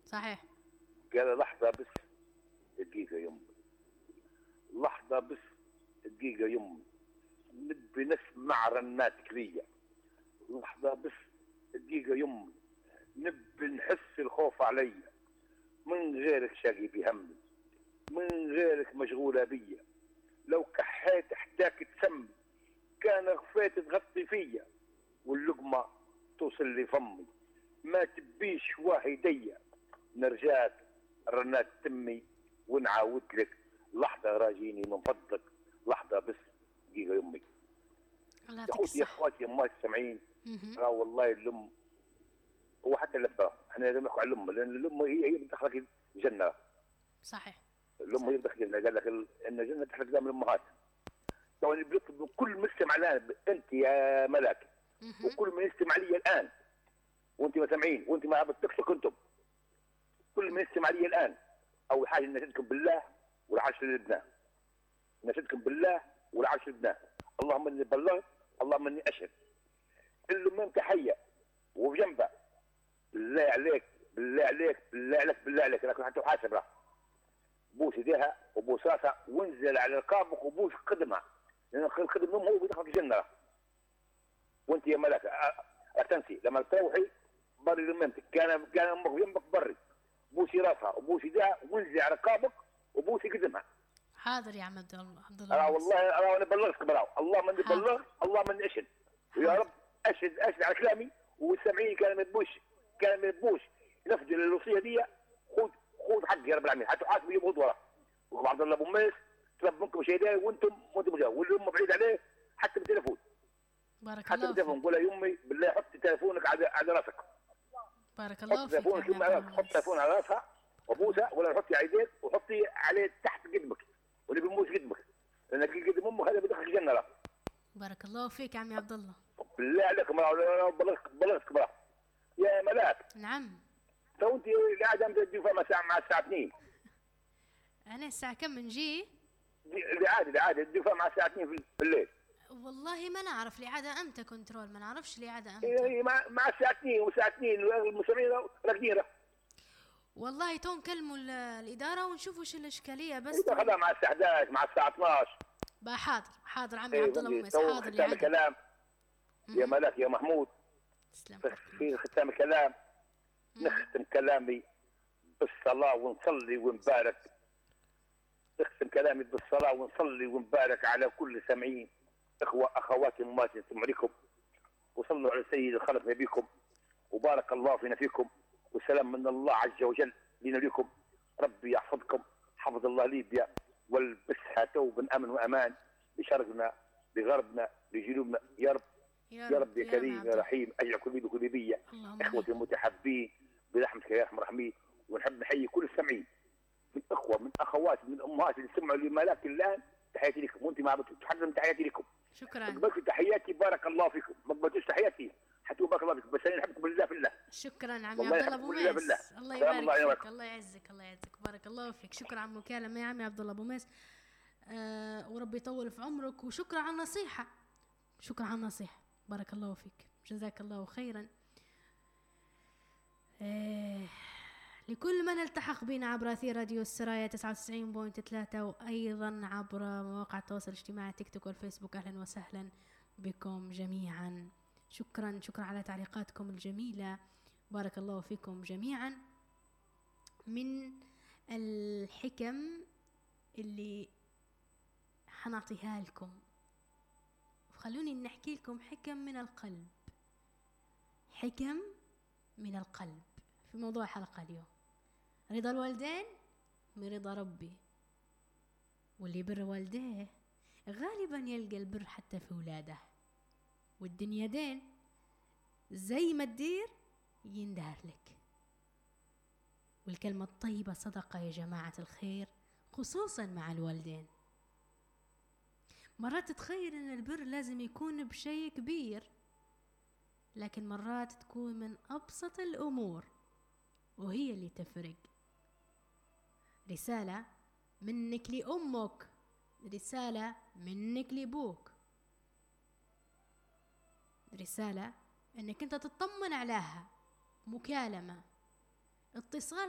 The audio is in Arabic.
صحيح. قال لحظة بس، دقيقة يمي، لحظة بس، دقيقة يمي، نبي نسمع رناتك ليا. لحظة بس، دقيقة يمي، نبي نحس الخوف عليا. من غيرك شاقي بهمي، من غيرك مشغولة بيا. لو كحيت احتاك تسمي، كان غفيت تغطي فيا. واللقمة توصل لفمي، ما تبيش واهدية. نرجاك رنات تمي ونعاود لك. لحظة راجيني من فضلك، لحظة بس، دقيقة يمي. الله يا يعطيك اخوتي يا الصحة. اخواتي يا امات السامعين، والله الام، هو حتى الاباء احنا لازم نحكي على الام، لان الام هي بتدخلك الجنه. صحيح. الام صحيح. هي بتدخلك الجنه، قال لك ان الجنه تحت قدام الامهات. طبعا بيطلب من كل مستمع الان، انت يا ملاك وكل من يستمع لي الان، وانت ما سامعين وانت ما بتكسك انتم، كل من يستمع لي الان، اول حاجه نشدكم بالله والعشر لبناه. نشدكم بالله والعشر لبناه. اللهم اني بلغت، اللهم اني اشهد. الامام تحيه وبجنبه، بالله عليك بالله عليك بالله عليك بالله عليك، انا كنت حتى حاسب له. بوس ايديها وبوس راسها وانزل على رقابك وبوس قدمها، لان خدم امه هو بيدخلك الجنه. وانت يا ملك اتنسي لما تروحي بري لمامتك، كان امك جنبك بري، بوسي راسها وبوسي ايديها وانزلي على رقابك وبوسي قدمها. حاضر يا عم عبد الله والله انا بلغتك براو، اللهم اني حاضر. بلغت، اللهم اني اشهد. ويا حاضر. رب اشهد على كلامي، والسامعين كان ما يبوش نفذ الوصيه دي. خذ حقي يا رب العالمين، حتى حاسب يبغض وراه. وعبد الله ابو ميس طلب منكم شهداء وانتم مجاوب، والام بعيد عليه حتى بالتليفون. بارك حتى الله بالتليفون فيك. قول يا يمي بالله حط تليفونك على راسك. بارك حط الله فيك يا تليفونك عم يمي عبد على راسك، حط تليفون الله. على راسها وبوسها، ولا حطي على يديك وحطي عليه تحت قدمك، واللي بيموس قدمك، لانك قدم امك هذا بيدخل الجنه له. بارك الله فيك يا عمي عبد الله. بالله عليك بلغتك برا يا ملاك. نعم. تو انت قاعده مع الساعه 2. انا الساعة كم نجي؟ العادة الدفاع مع الساعه 2 في الليل. والله ما نعرف الإعادة امتى، كنترول ما نعرفش الإعادة امتى. إيه مع الساعه 2 والساعه 2 المستمعين راكدين. والله تو نكلموا الإدارة ونشوفوا وش الإشكالية بس. اذا خذها مع الساعه 11 مع الساعه 12. حاضر حاضر عمي عبد الله ابو ميس، تو حاضر ختام الإعادة. الكلام يا ملاك يا محمود. تسلم. في ختام الكلام نختم كلامي بالصلاه ونصلي ونبارك. نختم كلامي بالصلاه ونصلي ونبارك على كل سامعين، اخوه اخواتي امهات يسمعوا لكم، وصلوا على سيد الخلق نبيكم، وبارك الله فينا فيكم، والسلام من الله عز وجل لنا لكم. ربي يحفظكم، حفظ الله ليبيا والبسها توبا امن وامان، بشرقنا بغربنا بجنوبنا يا رب. يا رب يا كريم يا رحيم، اجعل كل بيد وكل بيا. اخوتي المتحبين برحمتك يا ارحم الراحمين. ونحب نحيي كل السامعين، من اخوه من اخوات من امهات اللي سمعوا لملاك الان، تحياتي لكم، وانت ما بتحضر تحياتي لكم. شكرا. قبلت تحياتي بارك الله فيكم، ما قبلتوش تحياتي حتى بارك الله فيكم، بس انا نحبكم بالله في الله. شكرا عمي عبد الله ابو ميس، الله يبارك فيك، الله يعزك الله يعزك، بارك الله فيك. شكرا على المكالمه يا عمي عبد الله ابو ميس، وربي يطول في عمرك، وشكرا على النصيحه، شكرا على النصيحه، بارك الله فيك، جزاك الله خيرا. لكل من التحق بنا عبر أثير راديو السرايا 99.3، وأيضا عبر مواقع التواصل الاجتماعي تيك توك والفيسبوك، أهلا وسهلا بكم جميعا. شكرا على تعليقاتكم الجميلة، بارك الله فيكم جميعا. من الحكم اللي حنعطيها لكم، خلوني نحكي لكم حكم من القلب، حكم من القلب في موضوع الحلقة اليوم. رضا الوالدين من رضا ربي، واللي بر والديه غالبا يلقى البر حتى في ولاده، والدنيا دين زي ما تدير يندهر لك، والكلمة الطيبة صدقة يا جماعة الخير، خصوصا مع الوالدين. مرات تتخيل ان البر لازم يكون بشيء كبير، لكن مرات تكون من أبسط الأمور وهي اللي تفرق. رسالة منك لأمك، رسالة منك لأبوك، رسالة انك انت تطمن عليها، مكالمة، اتصال